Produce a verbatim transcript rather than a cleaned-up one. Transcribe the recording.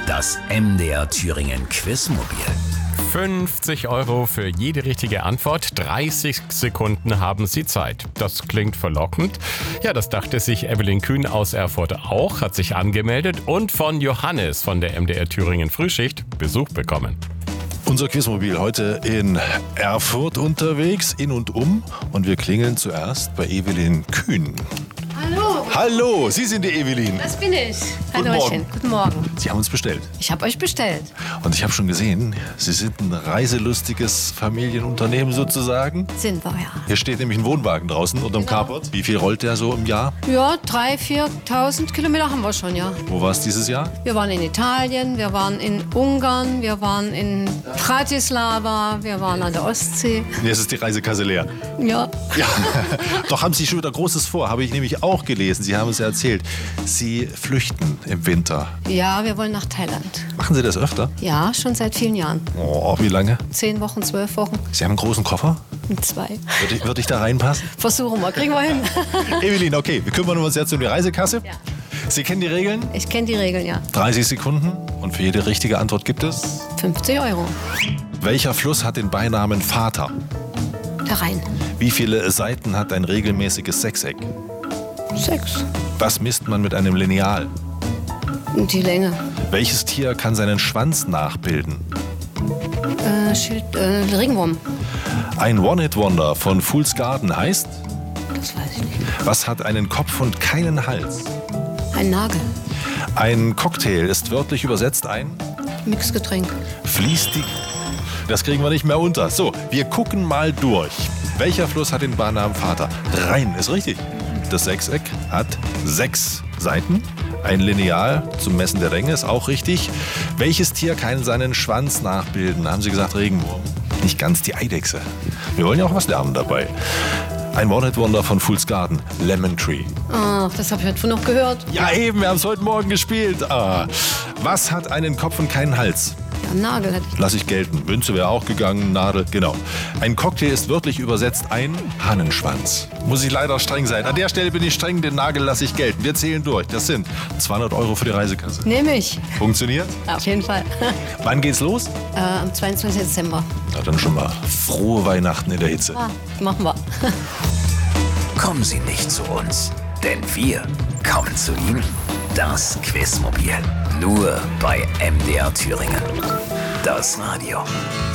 Das M D R Thüringen Quizmobil. fünfzig Euro für jede richtige Antwort. dreißig Sekunden haben Sie Zeit. Das klingt verlockend. Ja, das dachte sich Evelyn Kühn aus Erfurt auch, hat sich angemeldet und von Johannes von der M D R Thüringen Frühschicht Besuch bekommen. Unser Quizmobil heute in Erfurt unterwegs, in und um. Und wir klingeln zuerst bei Evelyn Kühn. Hallo. Hallo, Sie sind die Evelyn. Das bin ich. Guten Hallöchen. Morgen. Guten Morgen. Sie haben uns bestellt. Ich habe euch bestellt. Und ich habe schon gesehen, Sie sind ein reiselustiges Familienunternehmen sozusagen. Sind wir, ja. Hier steht nämlich ein Wohnwagen draußen unterm Genau. Carport. Wie viel rollt der so im Jahr? Ja, dreitausend, viertausend Kilometer haben wir schon, ja. Wo war es dieses Jahr? Wir waren in Italien, wir waren in Ungarn, wir waren in Bratislava, wir waren an der Ostsee. Jetzt ist die Reisekasse leer. Ja. Ja, doch haben Sie schon wieder Großes vor, habe ich nämlich auch gelesen. Sie haben es ja erzählt. Sie flüchten im Winter. Ja, wir wollen nach Thailand. Machen Sie das öfter? Ja, schon seit vielen Jahren. Oh, wie lange? Zehn Wochen, zwölf Wochen, Sie haben einen großen Koffer? zwei. Würde ich, würde ich da reinpassen? Versuchen wir, kriegen wir hin. Evelyn, okay, wir kümmern uns jetzt um die Reisekasse. Ja. Sie kennen die Regeln? Ich kenne die Regeln, ja. dreißig Sekunden und für jede richtige Antwort gibt es. fünfzig Euro. Welcher Fluss hat den Beinamen Vater? Der Rhein. Wie viele Seiten hat ein regelmäßiges Sechseck? Sechs. Was misst man mit einem Lineal? Und die Länge. Welches Tier kann seinen Schwanz nachbilden? Äh, Schild, äh, Ringwurm. Ein One-Hit-Wonder von Fool's Garden heißt? Das weiß ich nicht. Was hat einen Kopf und keinen Hals? Ein Nagel. Ein Cocktail ist wörtlich übersetzt ein? Mixgetränk. Fließt die... Das kriegen wir nicht mehr unter. So, wir gucken mal durch. Welcher Fluss hat den Beinamen Vater? Rhein ist richtig. Das Sechseck hat sechs Seiten. Ein Lineal zum Messen der Länge ist auch richtig. Welches Tier kann seinen Schwanz nachbilden? Haben Sie gesagt Regenwurm? Nicht ganz, die Eidechse. Wir wollen ja auch was lernen dabei. Ein One-Hit-Wonder von Fool's Garden, Lemon Tree. Ach, das habe ich heute noch gehört. Ja eben, wir haben es heute Morgen gespielt. Ah. Was hat einen Kopf und keinen Hals? Ja, ein Nagel hatte ich. Lass ich gelten. Münze wäre auch gegangen, Nadel, genau. Ein Cocktail ist wörtlich übersetzt ein Hahnenschwanz. Muss ich leider streng sein. An der Stelle bin ich streng, den Nagel lasse ich gelten. Wir zählen durch. Das sind zweihundert Euro für die Reisekasse. Nehme ich. Funktioniert? Auf jeden Fall. Wann geht's los? äh, am zweiundzwanzigsten Dezember. Na dann schon mal frohe Weihnachten in der Hitze. Ah, machen wir. Kommen Sie nicht zu uns, denn wir kommen zu Ihnen. Das Quizmobil. Nur bei M D R Thüringen. Das Radio.